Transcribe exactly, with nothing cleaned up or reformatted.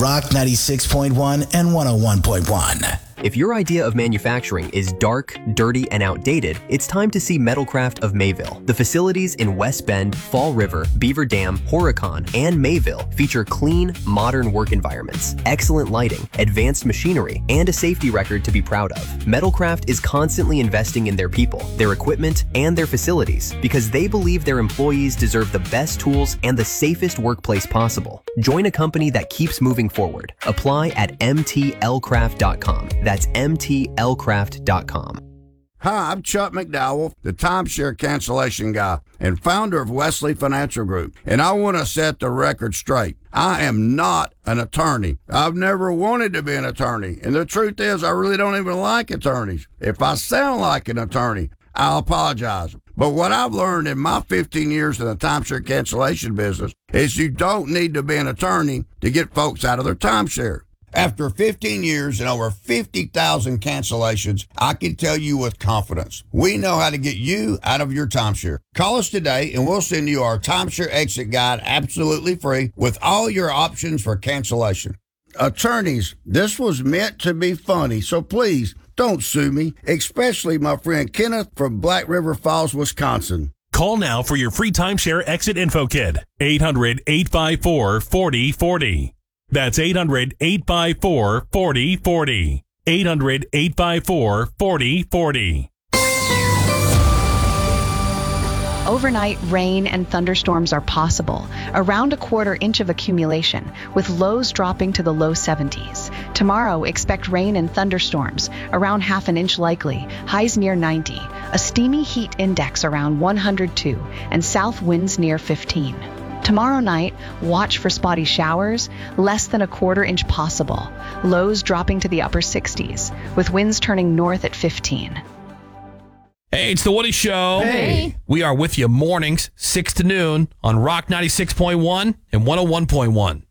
Rock ninety-six point one and one oh one point one. If your idea of manufacturing is dark, dirty, and outdated, it's time to see Metalcraft of Mayville. The facilities in West Bend, Fall River, Beaver Dam, Horicon, and Mayville feature clean, modern work environments, excellent lighting, advanced machinery, and a safety record to be proud of. Metalcraft is constantly investing in their people, their equipment, and their facilities because they believe their employees deserve the best tools and the safest workplace possible. Join a company that keeps moving forward. Apply at m t l craft dot com. That's m t l craft dot com. Hi, I'm Chuck McDowell, the timeshare cancellation guy and founder of Wesley Financial Group, and I want to set the record straight. I am not an attorney. I've never wanted to be an attorney, and the truth is I really don't even like attorneys. If I sound like an attorney, I'll apologize. But what I've learned in my fifteen years in the timeshare cancellation business is you don't need to be an attorney to get folks out of their timeshare. After fifteen years and over fifty thousand cancellations, I can tell you with confidence, we know how to get you out of your timeshare. Call us today and we'll send you our timeshare exit guide absolutely free with all your options for cancellation. Attorneys, this was meant to be funny, so please don't sue me, especially my friend Kenneth from Black River Falls, Wisconsin. Call now for your free timeshare exit info kit. eight hundred, eight five four, four oh four oh. That's eight hundred, eight five four, four oh four oh. eight hundred, eight five four, four oh four oh. Overnight rain and thunderstorms are possible, around a quarter inch of accumulation, with lows dropping to the low seventies. Tomorrow, expect rain and thunderstorms, around half an inch likely, highs near ninety, a steamy heat index around one hundred two, and south winds near fifteen. Tomorrow night, watch for spotty showers, less than a quarter inch possible, lows dropping to the upper sixties, with winds turning north at fifteen. Hey, it's the Woody Show. Hey. We are with you mornings, six to noon on Rock ninety-six point one and one oh one point one.